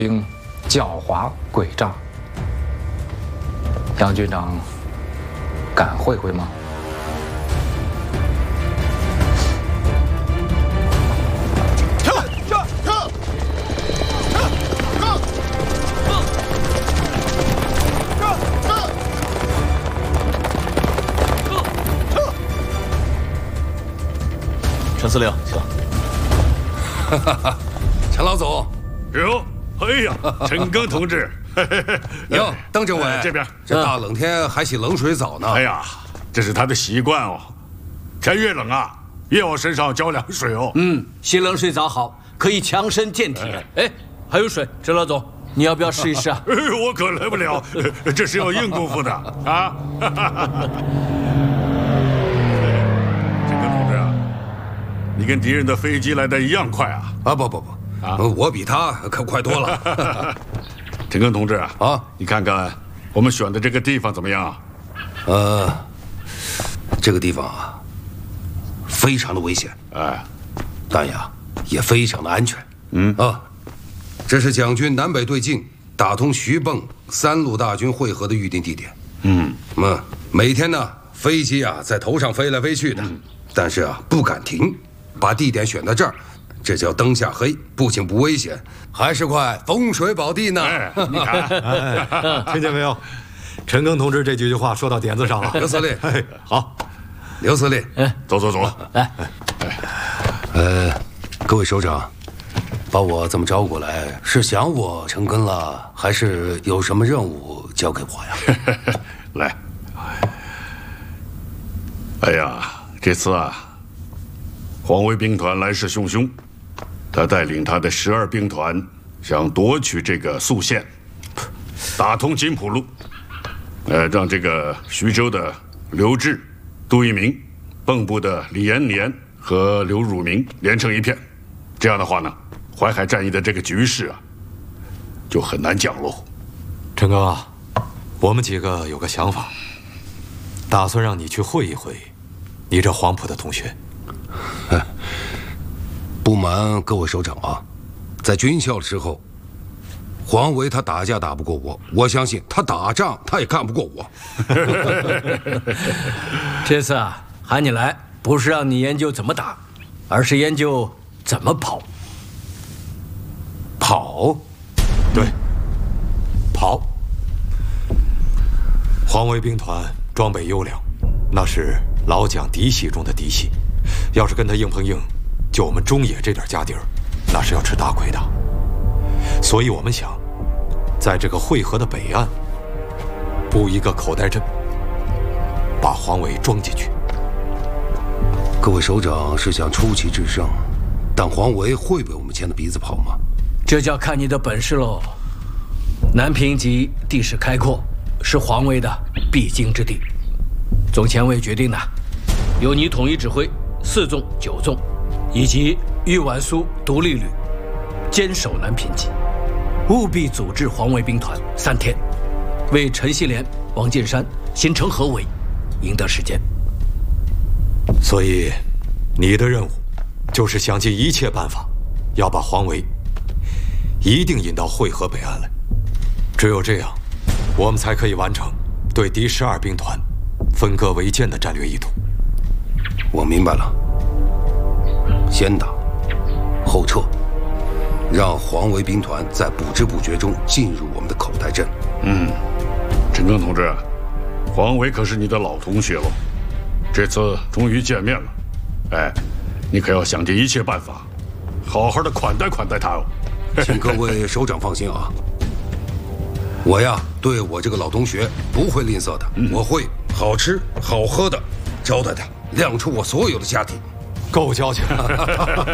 兵狡猾诡诈，杨军长敢会会吗？ 陈司令，请。 陈老总， 哟，哎呀，陈赓同志， 哟，邓政委， 这边， 这大冷天还洗冷水澡呢。 哎呀，这是他的习惯哦。天越冷啊，越往身上浇凉水哦。 洗冷水澡好，可以强身健体。哎，还有水，陈老总，你要不要试一试啊？ 我可来不了，这是要硬功夫的啊。你跟敌人的飞机来的一样快啊！ 啊不，我比他可快多了。 陈赓同志啊， 你看看我们选的这个地方怎么样？ 这个地方啊，非常的危险， 哎， 但呀也非常的安全。这是蒋军南北对进，打通徐蚌3路大军会合的预定地点。每天呢，飞机啊在头上飞来飞去的，但是啊不敢停。把地点选到这儿，这叫灯下黑，不仅不危险，还是块风水宝地呢。 你看， 听见没有？陈赓同志这几句话说到点子上了。 刘司令， 好， 刘司令， 走， 来， 各位首长，把我这么招过来，是想我陈赓了，还是有什么任务交给我呀？ 来，哎呀，这次啊。黄维兵团来势汹汹，他带领他的12兵团想夺取这个宿县，打通金浦路，让这个徐州的刘志、杜聿明，蚌埠的李延年和刘汝明连成一片。这样的话呢，淮海战役的这个局势啊，就很难讲喽。 陈赓啊，我们几个有个想法，打算让你去会一会你这黄埔的同学。 不瞒各位首长啊，在军校的时候，黄维他打架打不过我，我相信他打仗他也干不过我。 这次啊，喊你来不是让你研究怎么打，而是研究怎么跑。 跑？ 对，跑。黄维兵团装备优良，那是老蒋嫡系中的嫡系，要是跟他硬碰硬，就我们中野这点家底儿，那是要吃大亏的。所以我们想，在这个会合的北岸布一个口袋阵，把黄维装进去。 各位首长是想出奇制胜，但黄维会被我们牵着鼻子跑吗？ 这就要看你的本事喽。南平及地势开阔，是黄维的必经之地。总前卫决定的，由你统一指挥4纵、9纵。以及豫皖苏独立旅坚守南平集，务必组织黄维兵团3天，为陈锡联、王进山形成合围，赢得时间。 所以，你的任务就是想尽一切办法，要把黄维一定引到会合北岸来。只有这样，我们才可以完成对敌12兵团分割围歼的战略意图。 我明白了。先打，后撤，让黄维兵团在不知不觉中进入我们的口袋阵。 陈赓同志，黄维可是你的老同学喽，这次终于见面了，哎，你可要想尽一切办法，好好的款待款待他哦。 请各位首长放心啊，我呀对我这个老同学不会吝啬的，我会好吃好喝的招待他，亮出我所有的家底。 够交情。